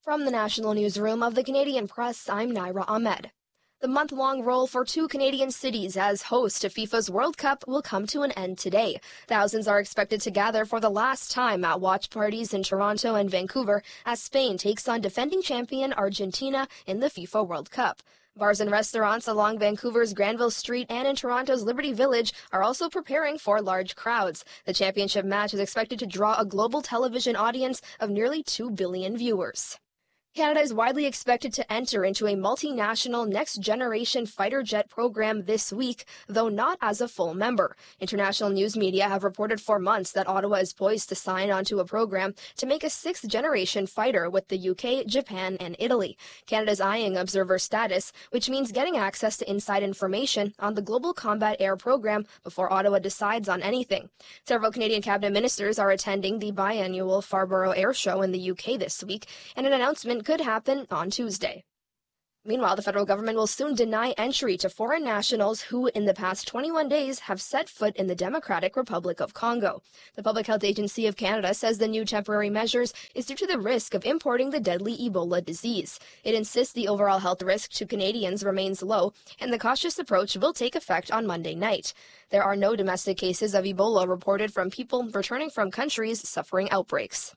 From the National Newsroom of the Canadian Press, I'm Naira Ahmed. The month-long roll for two Canadian cities as host to FIFA's World Cup will come to an end today. Thousands are expected to gather for the last time at watch parties in Toronto and Vancouver as Spain takes on defending champion Argentina in the FIFA World Cup. Bars and restaurants along Vancouver's Granville Street and in Toronto's Liberty Village are also preparing for large crowds. The championship match is expected to draw a global television audience of nearly 2 billion viewers. Canada is widely expected to enter into a multinational next-generation fighter jet program this week, though not as a full member. International news media have reported for months that Ottawa is poised to sign onto a program to make a sixth-generation fighter with the UK, Japan, and Italy. Canada's eyeing observer status, which means getting access to inside information on the Global Combat Air Program before Ottawa decides on anything. Several Canadian cabinet ministers are attending the biannual Farnborough Air Show in the UK this week, and an announcement could happen on Tuesday. Meanwhile, the federal government will soon deny entry to foreign nationals who, in the past 21 days, have set foot in the Democratic Republic of Congo. The Public Health Agency of Canada says the new temporary measures is due to the risk of importing the deadly Ebola disease. It insists the overall health risk to Canadians remains low, and the cautious approach will take effect on Monday night. There are no domestic cases of Ebola reported from people returning from countries suffering outbreaks.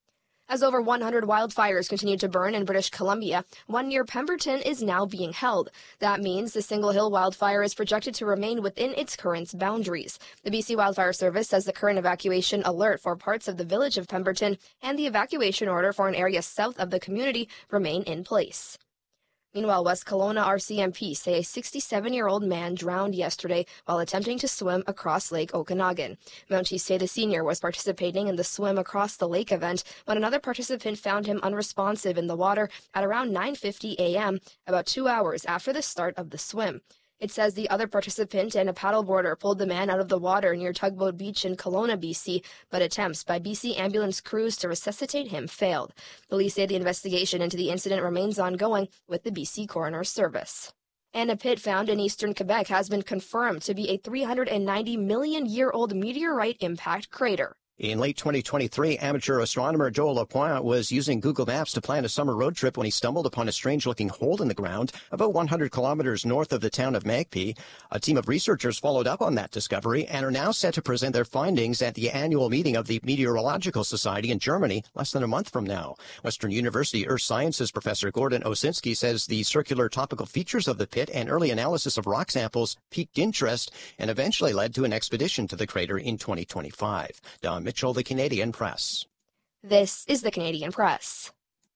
As over 100 wildfires continue to burn in British Columbia, one near Pemberton is now being held. That means the Single Hill wildfire is projected to remain within its current boundaries. The BC Wildfire Service says the current evacuation alert for parts of the village of Pemberton and the evacuation order for an area south of the community remain in place. Meanwhile, West Kelowna RCMP say a 67-year-old man drowned yesterday while attempting to swim across Lake Okanagan. Mounties say the senior was participating in the swim across the lake event when another participant found him unresponsive in the water at around 9:50 a.m., about 2 hours after the start of the swim. It says the other participant and a paddleboarder pulled the man out of the water near Tugboat Beach in Kelowna, BC, but attempts by BC ambulance crews to resuscitate him failed. Police say the investigation into the incident remains ongoing with the BC Coroner's Service. And a pit found in eastern Quebec has been confirmed to be a 390-million-year-old meteorite impact crater. In late 2023, amateur astronomer Joel Lapointe was using Google Maps to plan a summer road trip when he stumbled upon a strange-looking hole in the ground about 100 kilometers north of the town of Magpie. A team of researchers followed up on that discovery and are now set to present their findings at the annual meeting of the Meteorological Society in Germany less than a month from now. Western University Earth Sciences professor Gordon Osinski says the circular topical features of the pit and early analysis of rock samples piqued interest and eventually led to an expedition to the crater in 2025. Don Mitchell, The Canadian Press. This is The Canadian Press.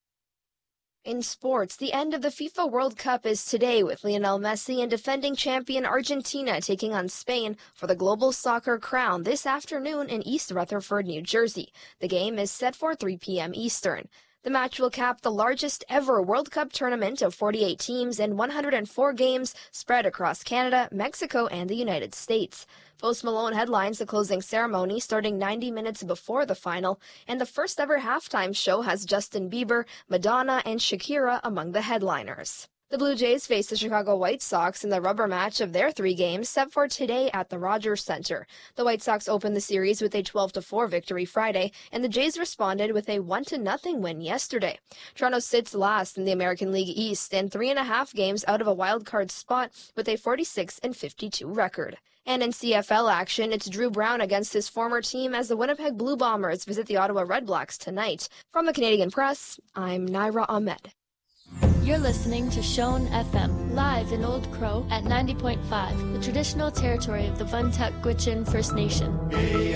In sports, the end of the FIFA World Cup is today with Lionel Messi and defending champion Argentina taking on Spain for the global soccer crown this afternoon in East Rutherford, New Jersey. The game is set for 3 p.m. Eastern. The match will cap the largest ever World Cup tournament of 48 teams and 104 games spread across Canada, Mexico, and the United States. Post Malone headlines the closing ceremony starting 90 minutes before the final, and the first ever halftime show has Justin Bieber, Madonna, and Shakira among the headliners. The Blue Jays face the Chicago White Sox in the rubber match of their 3 games set for today at the Rogers Center. The White Sox opened the series with a 12-4 victory Friday, and the Jays responded with a 1-0 win yesterday. Toronto sits last in the American League East and 3.5 games out of a wild-card spot with a 46-52 record. And in CFL action, it's Drew Brown against his former team as the Winnipeg Blue Bombers visit the Ottawa Redblacks tonight. From the Canadian Press, I'm Naira Ahmed. You're listening to Shone FM, live in Old Crow at 90.5, the traditional territory of the Vuntut Gwitchin First Nation.